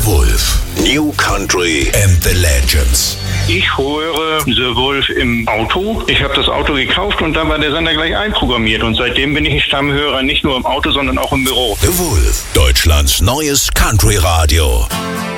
The Wolf. New Country and the Legends. Ich höre The Wolf im Auto. Ich habe das Auto gekauft und dann war der Sender gleich einprogrammiert. Und seitdem bin ich ein Stammhörer, nicht nur im Auto, sondern auch im Büro. The Wolf, Deutschlands neues Country-Radio.